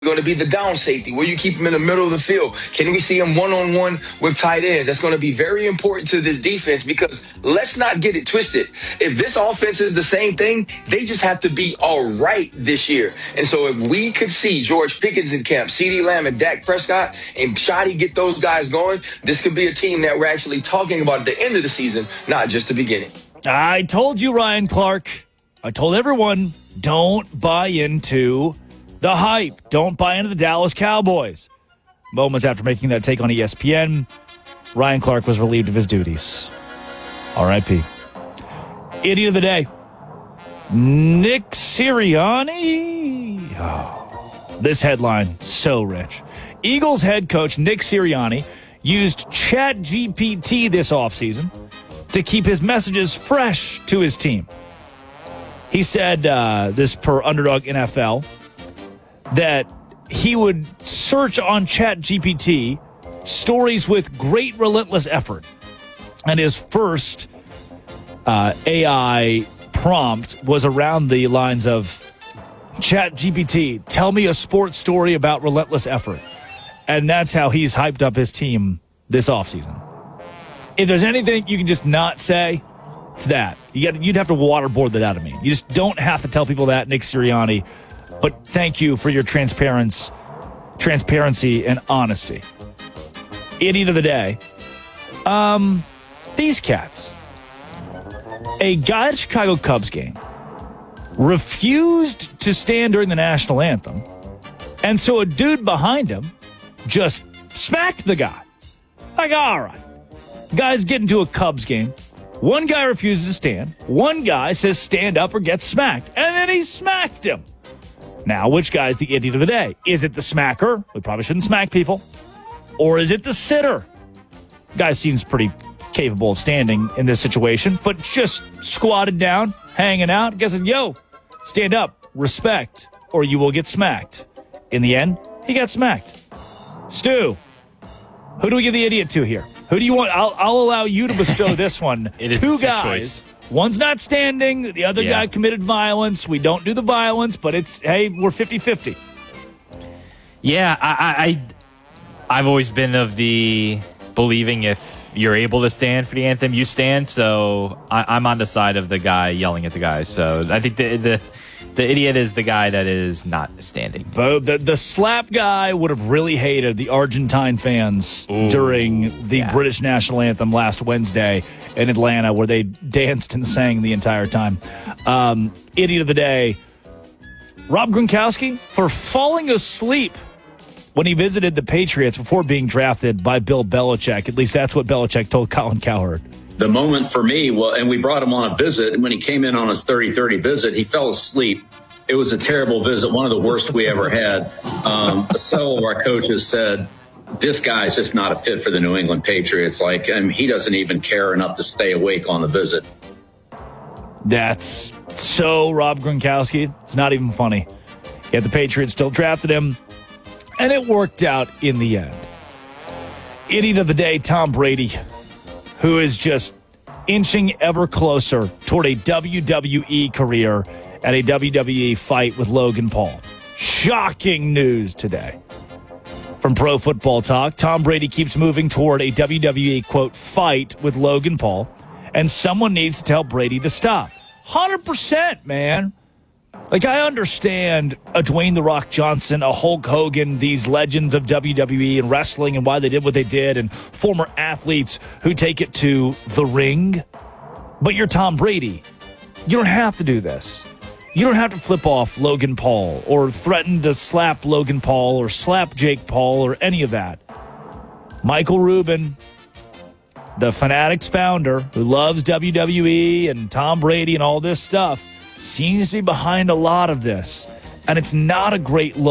going to be the down safety? Will you keep him in the middle of the field? Can we see him one-on-one with tight ends? That's going to be very important to this defense because let's not get it twisted. If this offense is the same thing, they just have to be all right this year. And so if we could see George Pickens in camp, CeeDee Lamb and Dak Prescott and Shoddy get those guys going, this could be a team that we're actually talking about at the end of the season, not just the beginning. I told you, Ryan Clark. I told everyone, don't buy into the hype. Don't buy into the Dallas Cowboys. Moments after making that take on ESPN, Ryan Clark was relieved of his duties. R.I.P. Idiot of the day. Nick Sirianni. Oh, this headline, so rich. Eagles head coach Nick Sirianni used ChatGPT this offseason to keep his messages fresh to his team. He said, this per Underdog NFL, that he would search on ChatGPT stories with great relentless effort. And his first AI prompt was around the lines of, ChatGPT, tell me a sports story about relentless effort. And that's how he's hyped up his team this offseason. If there's anything you can just not say, it's that. You'd have to waterboard that out of me. You just don't have to tell people that, Nick Sirianni. But thank you for your transparency and honesty. Idiot of the day. These cats. A guy at a Chicago Cubs game refused to stand during the national anthem, and so a dude behind him just smacked the guy. Like, all right. Guys get into a Cubs game. One guy refuses to stand. One guy says stand up or get smacked. And then he smacked him. Now, which guy's the idiot of the day? Is it the smacker? We probably shouldn't smack people. Or is it the sitter? Guy seems pretty capable of standing in this situation, but just squatted down, hanging out, guessing, yo, stand up, respect, or you will get smacked. In the end, he got smacked. Stu, who do we give the idiot to here? Who do you want? I'll allow you to bestow this one. It is two guys. Choice. One's not standing. The other guy committed violence. We don't do the violence, but it's, hey, we're 50-50. Yeah, I've always been of the believing if you're able to stand for the anthem, you stand. So I'm on the side of the guy yelling at the guy. So I think the idiot is the guy that is not standing. But the slap guy would have really hated the Argentine fans during the British national anthem last Wednesday in Atlanta, where they danced and sang the entire time. Idiot of the day, Rob Gronkowski, for falling asleep when he visited the Patriots before being drafted by Bill Belichick. At least that's what Belichick told Colin Cowherd. The moment for me, and we brought him on a visit, and when he came in on his 30-30 visit, he fell asleep. It was a terrible visit, one of the worst we ever had. Several of our coaches said, this guy's just not a fit for the New England Patriots. He doesn't even care enough to stay awake on the visit. That's so Rob Gronkowski. It's not even funny. Yet the Patriots still drafted him, and it worked out in the end. Idiot of the day, Tom Brady, who is just inching ever closer toward a WWE career and a WWE fight with Logan Paul. Shocking news today. From Pro Football Talk, Tom Brady keeps moving toward a WWE, quote, fight with Logan Paul, and someone needs to tell Brady to stop. 100%, man. I understand a Dwayne The Rock Johnson, a Hulk Hogan, these legends of WWE and wrestling and why they did what they did, and former athletes who take it to the ring. But you're Tom Brady. You don't have to do this. You don't have to flip off Logan Paul or threaten to slap Logan Paul or slap Jake Paul or any of that. Michael Rubin, the Fanatics founder who loves WWE and Tom Brady and all this stuff, seems to be behind a lot of this. And it's not a great look.